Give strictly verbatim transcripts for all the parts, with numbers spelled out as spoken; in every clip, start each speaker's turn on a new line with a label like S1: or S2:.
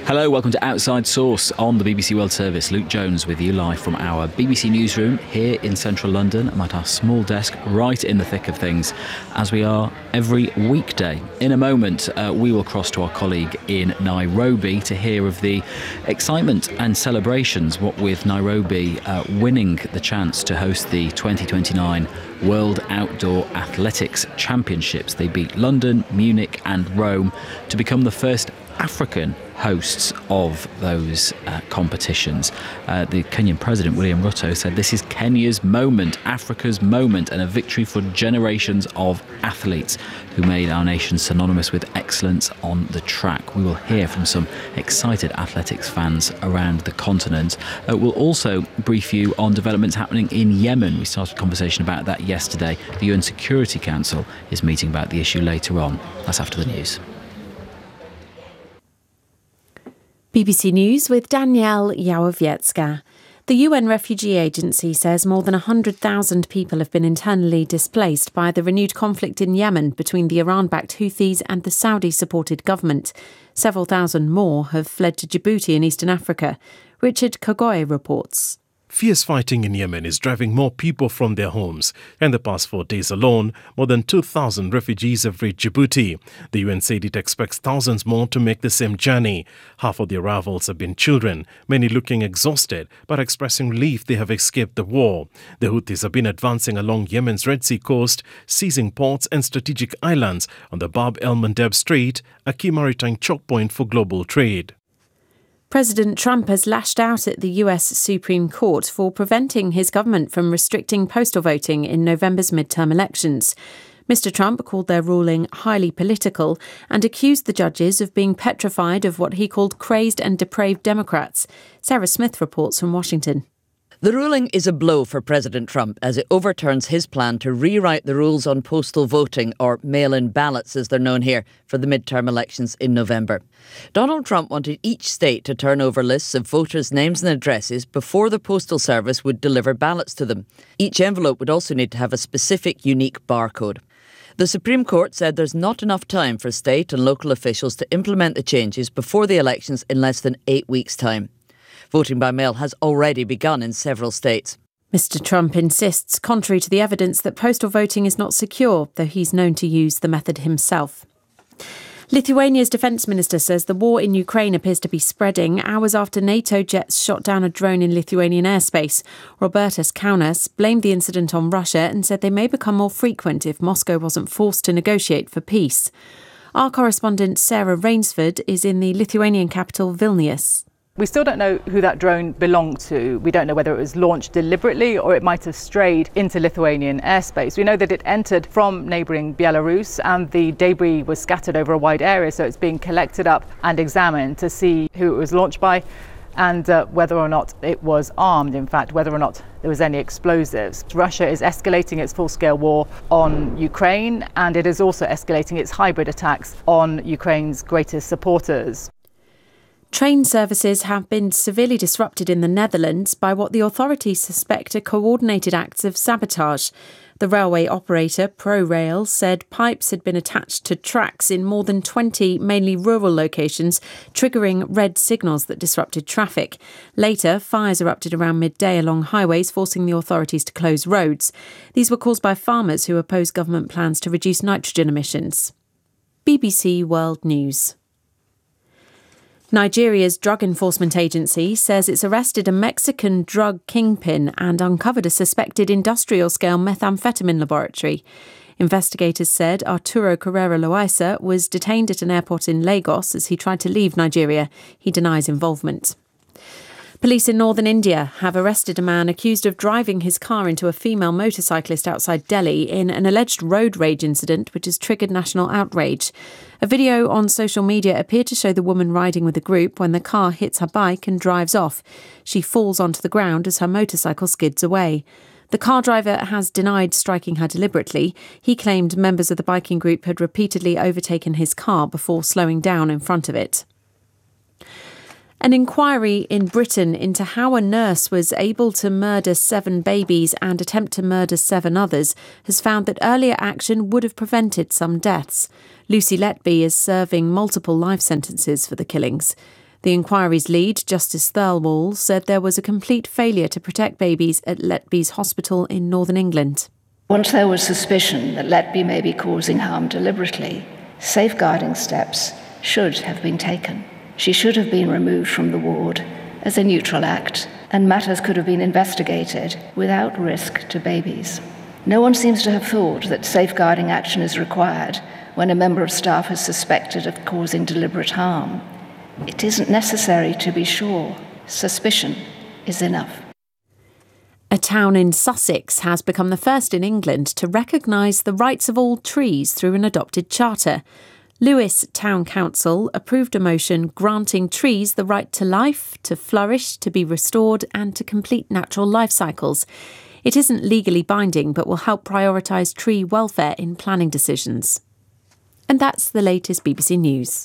S1: Hello, welcome to Outside Source on the B B C World Service. Luke Jones with you live from our B B C newsroom here in central London. I'm at our small desk right in the thick of things, as we are every weekday. In a moment, uh, we will cross to our colleague in Nairobi to hear of the excitement and celebrations, what with Nairobi uh, winning the chance to host the twenty twenty-nine World Outdoor Athletics Championships. They beat London, Munich and Rome to become the first African hosts of those uh, competitions. Uh, the Kenyan President, William Ruto, said this is Kenya's moment, Africa's moment, and a victory for generations of athletes who made our nation synonymous with excellence on the track. We will hear from some excited athletics fans around the continent. Uh, we'll also brief you on developments happening in Yemen. We started a conversation about that yesterday. The U N Security Council is meeting about the issue later on. That's after the news.
S2: B B C News with Danielle Yałowiecka. The U N Refugee Agency says more than one hundred thousand people have been internally displaced by the renewed conflict in Yemen between the Iran-backed Houthis and the Saudi-supported government. Several thousand more have fled to Djibouti in eastern Africa. Richard Kagoy reports.
S3: Fierce fighting in Yemen is driving more people from their homes. In the past four days alone, more than two thousand refugees have reached Djibouti. The U N said it expects thousands more to make the same journey. Half of the arrivals have been children, many looking exhausted, but expressing relief they have escaped the war. The Houthis have been advancing along Yemen's Red Sea coast, seizing ports and strategic islands on the Bab el-Mandeb Strait, a key maritime choke point for global trade.
S2: President Trump has lashed out at the U S Supreme Court for preventing his government from restricting postal voting in November's midterm elections. Mister Trump called their ruling highly political and accused the judges of being petrified of what he called crazed and depraved Democrats. Sarah Smith reports from Washington.
S4: The ruling is a blow for President Trump as it overturns his plan to rewrite the rules on postal voting, or mail-in ballots as they're known here, for the midterm elections in November. Donald Trump wanted each state to turn over lists of voters' names and addresses before the Postal Service would deliver ballots to them. Each envelope would also need to have a specific unique barcode. The Supreme Court said there's not enough time for state and local officials to implement the changes before the elections in less than eight weeks' time. Voting by mail has already begun in several states.
S2: Mister Trump insists, contrary to the evidence, that postal voting is not secure, though he's known to use the method himself. Lithuania's defence minister says the war in Ukraine appears to be spreading hours after NATO jets shot down a drone in Lithuanian airspace. Robertas Kaunas blamed the incident on Russia and said they may become more frequent if Moscow wasn't forced to negotiate for peace. Our correspondent Sarah Rainsford is in the Lithuanian capital Vilnius.
S5: We still don't know who that drone belonged to. We don't know whether it was launched deliberately or it might have strayed into Lithuanian airspace. We know that it entered from neighbouring Belarus and the debris was scattered over a wide area, so it's being collected up and examined to see who it was launched by and uh, whether or not it was armed, in fact, whether or not there was any explosives. Russia is escalating its full-scale war on Ukraine, and it is also escalating its hybrid attacks on Ukraine's greatest supporters.
S2: Train services have been severely disrupted in the Netherlands by what the authorities suspect are coordinated acts of sabotage. The railway operator, ProRail, said pipes had been attached to tracks in more than twenty mainly rural locations, triggering red signals that disrupted traffic. Later, fires erupted around midday along highways, forcing the authorities to close roads. These were caused by farmers who oppose government plans to reduce nitrogen emissions. B B C World News. Nigeria's Drug Enforcement Agency says it's arrested a Mexican drug kingpin and uncovered a suspected industrial-scale methamphetamine laboratory. Investigators said Arturo Carrera Loaiza was detained at an airport in Lagos as he tried to leave Nigeria. He denies involvement. Police in northern India have arrested a man accused of driving his car into a female motorcyclist outside Delhi in an alleged road rage incident which has triggered national outrage. A video on social media appeared to show the woman riding with a group when the car hits her bike and drives off. She falls onto the ground as her motorcycle skids away. The car driver has denied striking her deliberately. He claimed members of the biking group had repeatedly overtaken his car before slowing down in front of it. An inquiry in Britain into how a nurse was able to murder seven babies and attempt to murder seven others has found that earlier action would have prevented some deaths. Lucy Letby is serving multiple life sentences for the killings. The inquiry's lead, Justice Thirlwall, said there was a complete failure to protect babies at Letby's Hospital in northern England.
S6: Once there was suspicion that Letby may be causing harm deliberately, safeguarding steps should have been taken. She should have been removed from the ward as a neutral act, and matters could have been investigated without risk to babies. No one seems to have thought that safeguarding action is required when a member of staff is suspected of causing deliberate harm. It isn't necessary to be sure. Suspicion is enough.
S2: A town in Sussex has become the first in England to recognise the rights of all trees through an adopted charter. Lewes Town Council approved a motion granting trees the right to life, to flourish, to be restored and to complete natural life cycles. It isn't legally binding but will help prioritise tree welfare in planning decisions. And that's the latest B B C News.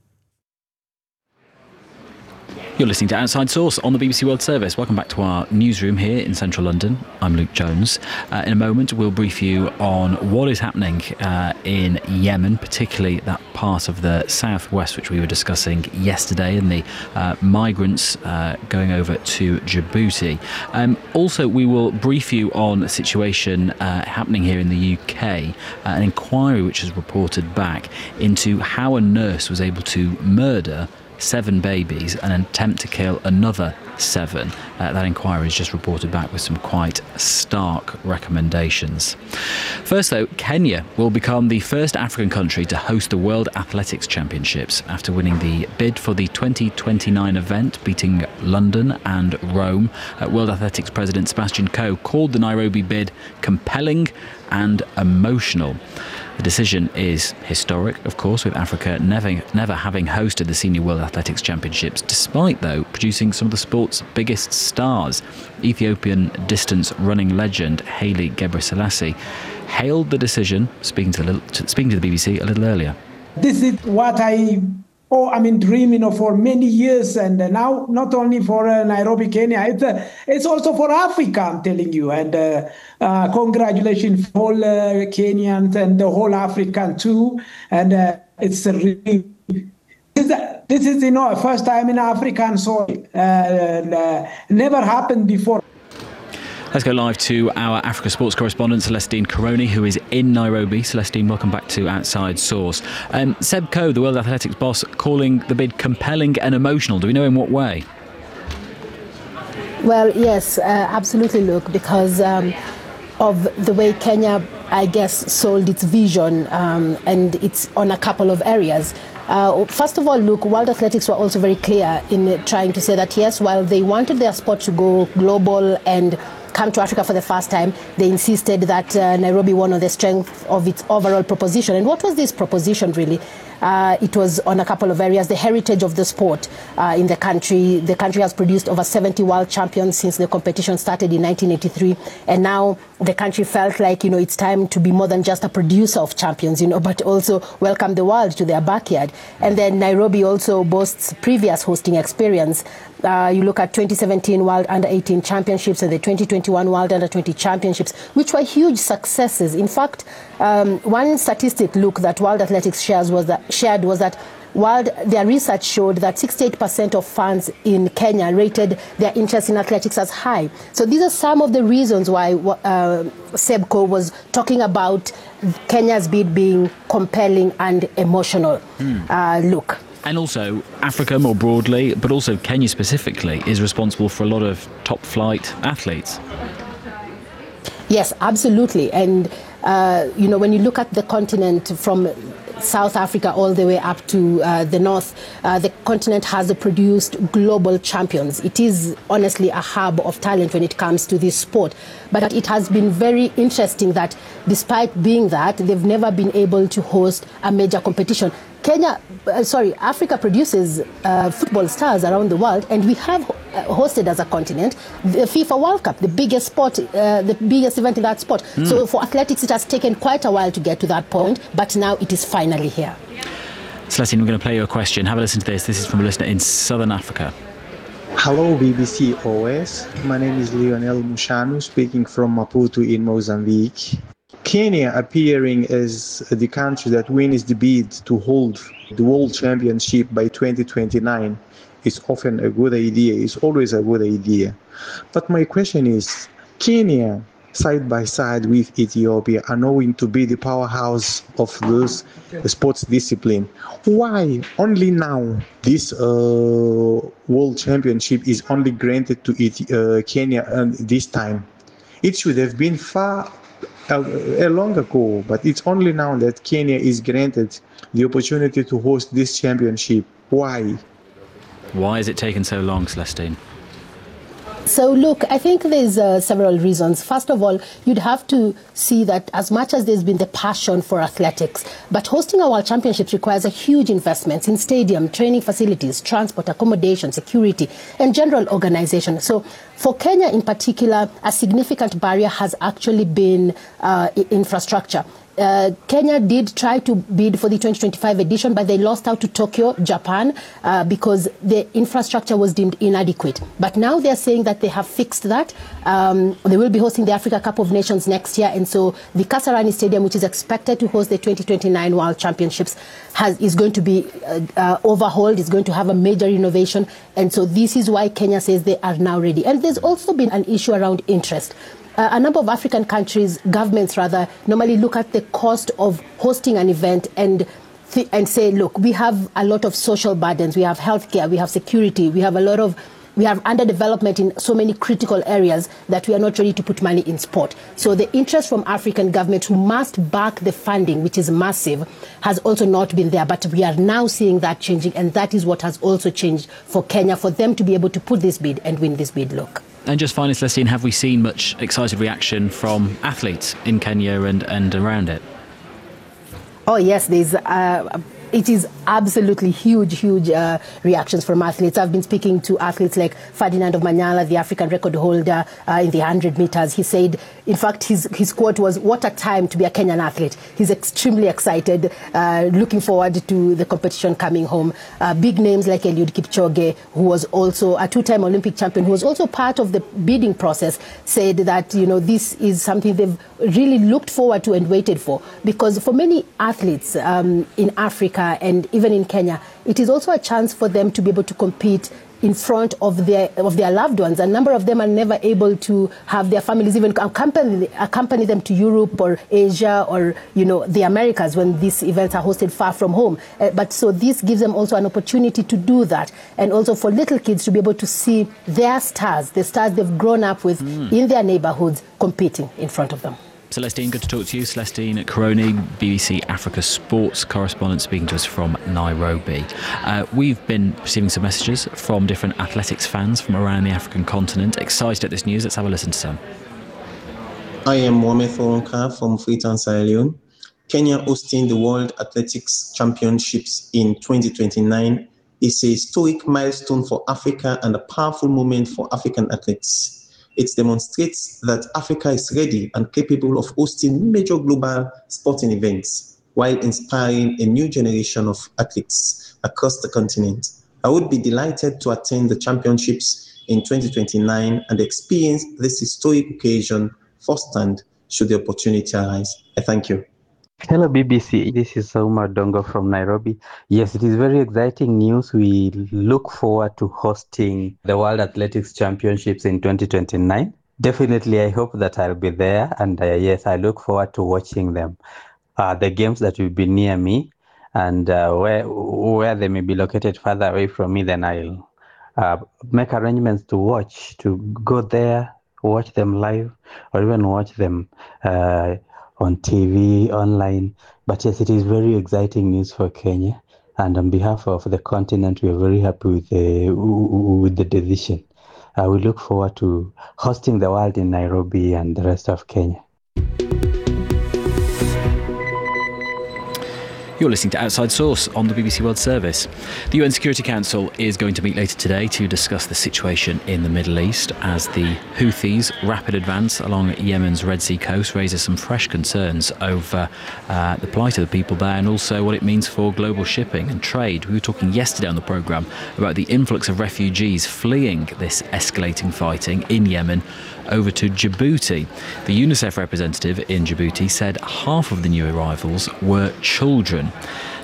S1: You're listening to Outside Source on the B B C World Service. Welcome back to our newsroom here in central London. I'm Luke Jones. Uh, in a moment, we'll brief you on what is happening uh, in Yemen, particularly that part of the southwest which we were discussing yesterday, and the uh, migrants uh, going over to Djibouti. Um, also, we will brief you on a situation uh, happening here in the U K, uh, an inquiry which has reported back into how a nurse was able to murder seven babies and attempt to kill another seven. Uh, that inquiry is just reported back with some quite stark recommendations. First though, Kenya will become the first African country to host the World Athletics Championships after winning the bid for the twenty twenty-nine event, beating London and Rome. Uh, World Athletics President Sebastian Coe called the Nairobi bid compelling and emotional. The decision is historic, of course, with Africa never, never having hosted the Senior World Athletics Championships, despite, though, producing some of the sport's biggest stars. Ethiopian distance running legend Haile Gebrselassie hailed the decision, speaking to, the, to, speaking to the B B C a little earlier.
S7: This is what I Oh, I mean, dreaming of for many years, and uh, now not only for uh, Nairobi, Kenya, it's, uh, it's also for Africa, I'm telling you. And uh, uh, congratulations for all uh, Kenyans and the whole African too. And uh, it's a really, this is, you know, first time in African soil. Uh, and, uh, never happened before.
S1: Let's go live to our Africa Sports correspondent, Celestine Caroni, who is in Nairobi. Celestine, welcome back to Outside Source. Um, Seb Coe, the World Athletics boss, calling the bid compelling and emotional. Do we know in what way?
S8: Well, yes, uh, absolutely, Luke, because um, of the way Kenya, I guess, sold its vision, um, and it's on a couple of areas. Uh, first of all, look, World Athletics were also very clear in trying to say that, yes, while they wanted their sport to go global and come to Africa for the first time, they insisted that uh, Nairobi won on the strength of its overall proposition. And what was this proposition, really? Uh, it was on a couple of areas. The heritage of the sport uh, in the country. The country has produced over seventy world champions since the competition started in nineteen eighty-three. And now the country felt like, you know, it's time to be more than just a producer of champions, you know, but also welcome the world to their backyard. And then Nairobi also boasts previous hosting experience. Uh, you look at twenty seventeen World Under eighteen Championships and the twenty twenty-one World Under twenty Championships, which were huge successes. In fact, um, one statistic, look, that World Athletics shares was that, shared was that World, their research showed that sixty-eight percent of fans in Kenya rated their interest in athletics as high. So these are some of the reasons why uh, Seb Coe was talking about Kenya's bid being compelling and emotional. Hmm. Uh, look.
S1: And also, Africa more broadly, but also Kenya specifically, is responsible for a lot of top-flight athletes.
S8: Yes, absolutely. And, uh, you know, when you look at the continent from South Africa all the way up to uh, the north, uh, the continent has produced global champions. It is honestly a hub of talent when it comes to this sport. But it has been very interesting that despite being that, they've never been able to host a major competition. Kenya, uh, sorry, Africa produces uh, football stars around the world, and we have uh, hosted as a continent the FIFA World Cup, the biggest sport, uh, the biggest event in that sport. Mm. So for athletics, it has taken quite a while to get to that point, but now it is finally here.
S1: Celestine, we're going to play you a question. Have a listen to this. This is from a listener in Southern Africa.
S9: Hello, B B C O S. My name is Lionel Mushanu, speaking from Maputo in Mozambique. Kenya appearing as the country that wins the bid to hold the World Championship by twenty twenty-nine is often a good idea, it's always a good idea. But my question is, Kenya, side by side with Ethiopia, are known to be the powerhouse of those sports discipline. Why only now this uh, World Championship is only granted to Eth- uh, Kenya and this time? It should have been far uh, long ago, but it's only now that Kenya is granted the opportunity to host this championship. Why?
S1: Why has it taken so long, Celestine?
S8: So look, I think there's uh, several reasons. First of all, you'd have to see that as much as there's been the passion for athletics, but hosting a World Championships requires a huge investment in stadium, training facilities, transport, accommodation, security, and general organization. So for Kenya in particular, a significant barrier has actually been uh, infrastructure. Uh, Kenya did try to bid for the twenty twenty-five edition, but they lost out to Tokyo, Japan, uh, because the infrastructure was deemed inadequate. But now they're saying that they have fixed that. Um, they will be hosting the Africa Cup of Nations next year, and so the Kasarani Stadium, which is expected to host the twenty twenty-nine World Championships, has is going to be uh, uh, overhauled. It's going to have a major renovation, and so this is why Kenya says they are now ready. And there's also been an issue around interest. Uh, a number of African countries, governments rather, normally look at the cost of hosting an event and th- and say, look, we have a lot of social burdens, we have healthcare, we have security, we have a lot of, we have underdevelopment in so many critical areas that we are not ready to put money in sport. So the interest from African governments who must back the funding, which is massive, has also not been there. But we are now seeing that changing, and that is what has also changed for Kenya, for them to be able to put this bid and win this bid. Look.
S1: And just finally, Celestine, have we seen much excited reaction from athletes in Kenya and, and around it?
S8: Oh, yes, there's... Uh, It is absolutely huge, huge uh, reactions from athletes. I've been speaking to athletes like Ferdinand Omanyala, the African record holder uh, in the one hundred meters. He said, in fact, his, his quote was, "What a time to be a Kenyan athlete." He's extremely excited, uh, looking forward to the competition coming home. Uh, big names like Eliud Kipchoge, who was also a two-time Olympic champion, who was also part of the bidding process, said that, you know, this is something they've really looked forward to and waited for. Because for many athletes um, in Africa, and even in Kenya, it is also a chance for them to be able to compete in front of their of their loved ones. A number of them are never able to have their families even accompany, accompany them to Europe or Asia or, you know, the Americas when these events are hosted far from home. Uh, but so this gives them also an opportunity to do that, and also for little kids to be able to see their stars, the stars they've grown up with mm. in their neighborhoods, competing in front of them.
S1: Celestine, good to talk to you. Celestine Caroni, B B C Africa sports correspondent, speaking to us from Nairobi. Uh, we've been receiving some messages from different athletics fans from around the African continent. Excited at this news. Let's have a listen to some.
S10: I am Mohamed Thoronka from Freetown, Sierra Leone. Kenya hosting the World Athletics Championships in twenty twenty-nine is a historic milestone for Africa and a powerful moment for African athletes. It demonstrates that Africa is ready and capable of hosting major global sporting events while inspiring a new generation of athletes across the continent. I would be delighted to attend the championships in twenty twenty-nine and experience this historic occasion firsthand should the opportunity arise. I thank you.
S11: Hello B B C, this is Sauma Dongo from Nairobi. Yes, it is very exciting news. We look forward to hosting the World Athletics Championships in twenty twenty-nine. Definitely, I hope that I'll be there, and uh, yes, I look forward to watching them. Uh, the games that will be near me, and uh, where where they may be located further away from me, then I'll uh, make arrangements to watch, to go there, watch them live, or even watch them uh, on T V, online. But yes, it is very exciting news for Kenya. And on behalf of the continent, we are very happy with the, with the decision. Uh, we look forward to hosting the world in Nairobi and the rest of Kenya.
S1: You're listening to Outside Source on the B B C World Service. The U N Security Council is going to meet later today to discuss the situation in the Middle East as the Houthis' rapid advance along Yemen's Red Sea coast raises some fresh concerns over uh, the plight of the people there and also what it means for global shipping and trade. We were talking yesterday on the programme about the influx of refugees fleeing this escalating fighting in Yemen over to Djibouti. The UNICEF representative in Djibouti said half of the new arrivals were children.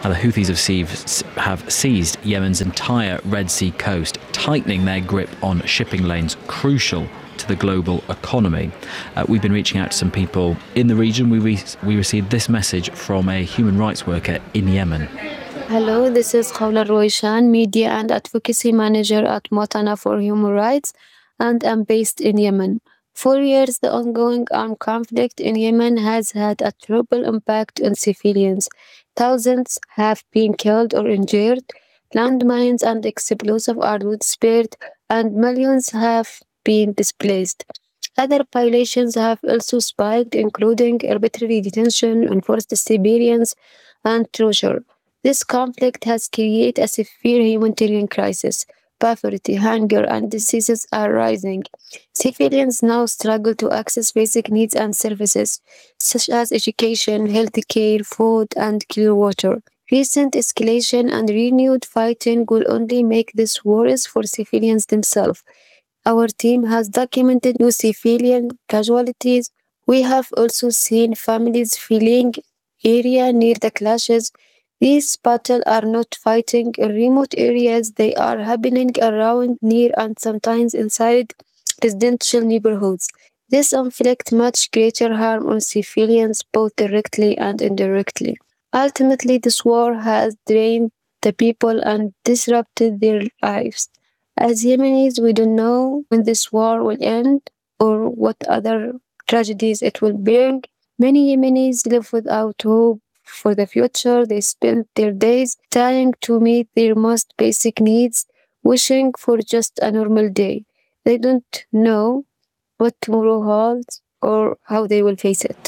S1: Uh, the Houthis have seized, have seized Yemen's entire Red Sea coast, tightening their grip on shipping lanes crucial to the global economy. Uh, we've been reaching out to some people in the region. We, re- we received this message from a human rights worker in Yemen.
S12: Hello, this is Khawla Roishan, Media and Advocacy Manager at Motana for Human Rights, and I'm based in Yemen. For years, the ongoing armed conflict in Yemen has had a terrible impact on civilians. Thousands have been killed or injured, landmines and explosives are spared, and millions have been displaced. Other violations have also spiked, including arbitrary detention, enforced surveillance, and torture. This conflict has created a severe humanitarian crisis. Poverty, hunger, and diseases are rising. Civilians now struggle to access basic needs and services, such as education, healthcare, food, and clean water. Recent escalation and renewed fighting will only make this worse for civilians themselves. Our team has documented new civilian casualties. We have also seen families fleeing area near the clashes. These battles are not fighting in remote areas, they are happening around, near, and sometimes inside residential neighborhoods. This inflicts much greater harm on civilians, both directly and indirectly. Ultimately, this war has drained the people and disrupted their lives. As Yemenis, we don't know when this war will end or what other tragedies it will bring. Many Yemenis live without hope for the future. They spend their days trying to meet their most basic needs, wishing for just a normal day. They don't know what tomorrow holds or how they will face it.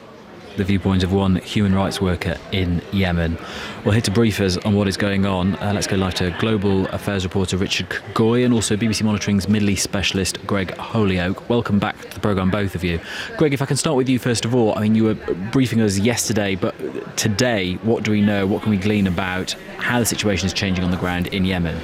S1: The viewpoint of one human rights worker in Yemen. Well, here to brief us on what is going on, uh, let's go live to Global Affairs reporter Richard Goy and also B B C Monitoring's Middle East specialist Greg Holyoake. Welcome back to the programme, both of you. Greg, if I can start with you first of all. I mean, you were briefing us yesterday, but today, what do we know? What can we glean about how the situation is changing on the ground in Yemen?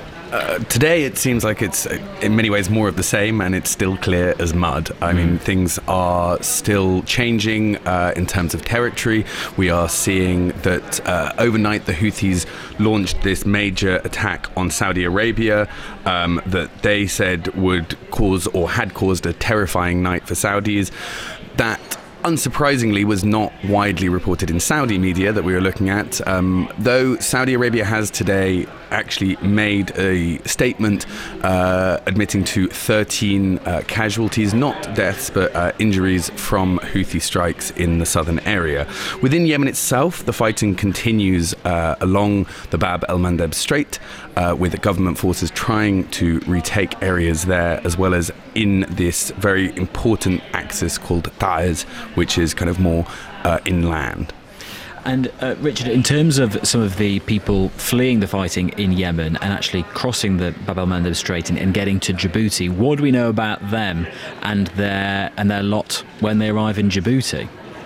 S13: Uh, today it seems like it's uh, in many ways more of the same, and it's still clear as mud. I mm. mean, things are still changing uh, in terms of territory. We are seeing that uh, overnight the Houthis launched this major attack on Saudi Arabia um, that they said would cause or had caused a terrifying night for Saudis. That unsurprisingly was not widely reported in Saudi media that we were looking at, um, though Saudi Arabia has today actually made a statement uh, admitting to thirteen uh, casualties, not deaths, but uh, injuries from Houthi strikes in the southern area. Within Yemen itself, the fighting continues uh, along the Bab el-Mandeb Strait, uh, with government forces trying to retake areas there, as well as in this very important axis called Taiz, which is kind of more uh, inland.
S1: And uh, Richard, in terms of some of the people fleeing the fighting in Yemen and actually crossing the Bab el-Mandeb Strait and, and getting to Djibouti, what do we know about them and their and their lot when they arrive in Djibouti?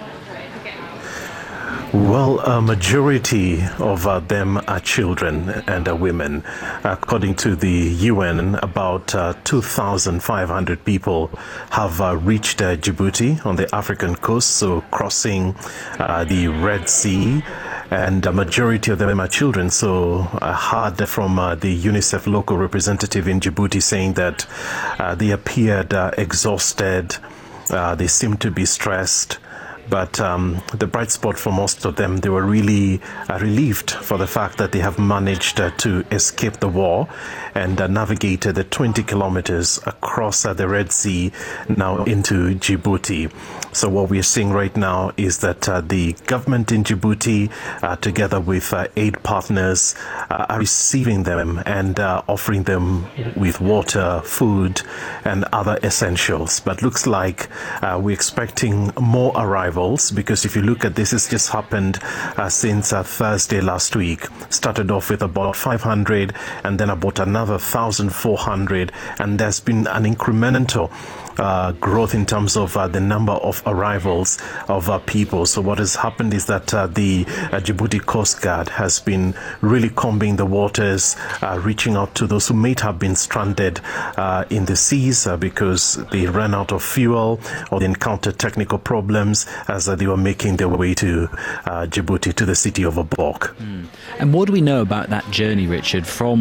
S3: Well, a majority of uh, them are children and uh, women. According to the U N, about uh, two thousand five hundred people have uh, reached uh, Djibouti on the African coast, so crossing uh, the Red Sea. And a majority of them are children. So I heard from uh, the UNICEF local representative in Djibouti saying that uh, they appeared uh, exhausted, uh, they seemed to be stressed. But um, the bright spot for most of them, they were really uh, relieved for the fact that they have managed uh, to escape the war and uh, navigated the twenty kilometers across uh, the Red Sea now into Djibouti. So what we're seeing right now is that uh, the government in Djibouti, uh, together with uh, aid partners, uh, are receiving them and uh, offering them with water, food, and other essentials. But looks like uh, we're expecting more arrivals, because if you look at this, it's just happened uh, since uh, Thursday last week. Started off with about five hundred and then about another one thousand four hundred, and there's been an incremental uh, growth in terms of uh, the number of arrivals of uh, people. So what has happened is that uh, the uh, Djibouti Coast Guard has been really combing the waters, uh, reaching out to those who may have been stranded uh, in the seas uh, because they ran out of fuel or they encountered technical problems as uh, they were making their way to uh, Djibouti, to the city of Obok.
S1: Mm. And what do we know about that journey, Richard, from